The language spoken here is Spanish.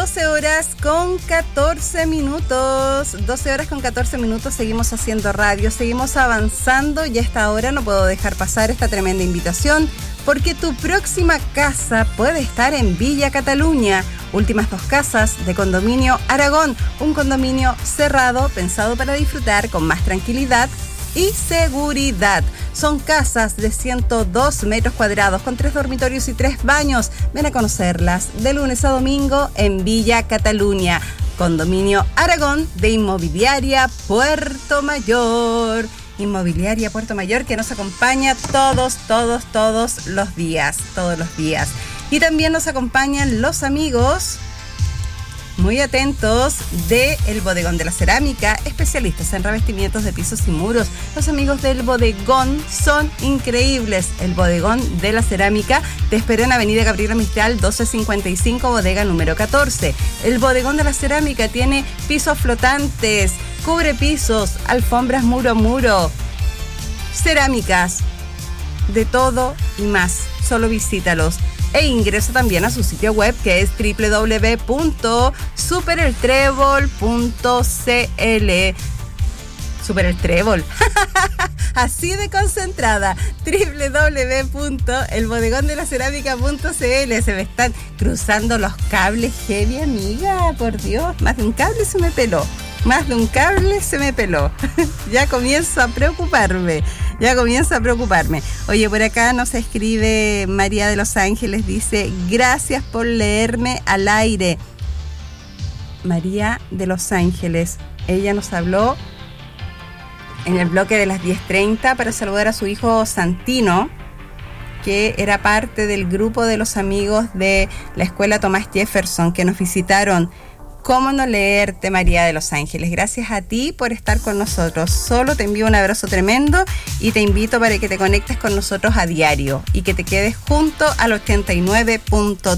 12 horas con 14 minutos. 12 horas con 14 minutos. Seguimos haciendo radio, seguimos avanzando y a esta hora no puedo dejar pasar esta tremenda invitación porque tu próxima casa puede estar en Villa Cataluña. Últimas 2 casas de Condominio Aragón. Un condominio cerrado pensado para disfrutar con más tranquilidad y seguridad. Son casas de 102 metros cuadrados con 3 dormitorios y 3 baños. Ven a conocerlas de lunes a domingo en Villa Cataluña. Condominio Aragón de Inmobiliaria Puerto Mayor. Inmobiliaria Puerto Mayor que nos acompaña todos los días. Y también nos acompañan los amigos muy atentos de El Bodegón de la Cerámica, especialistas en revestimientos de pisos y muros. Los amigos del Bodegón son increíbles. El Bodegón de la Cerámica te espera en Avenida Gabriela Mistral 1255, bodega número 14. El Bodegón de la Cerámica tiene pisos flotantes, cubre pisos, alfombras muro a muro, cerámicas, de todo y más. Solo visítalos. E ingresa también a su sitio web que es www.supereltrébol.cl. Super el Trébol. Así de concentrada. www.elbodegondelacerámica.cl. Se me están cruzando los cables heavy, amiga. Por Dios, más de un cable se me peló. Ya comienzo a preocuparme. Oye, por acá nos escribe María de Los Ángeles, dice, gracias por leerme al aire. María de Los Ángeles, ella nos habló en el bloque de las 10:30 para saludar a su hijo Santino, que era parte del grupo de los amigos de la Escuela Thomas Jefferson que nos visitaron. ¿Cómo no leerte, María de Los Ángeles? Gracias a ti por estar con nosotros. Solo te envío un abrazo tremendo y te invito para que te conectes con nosotros a diario y que te quedes junto al 89.3.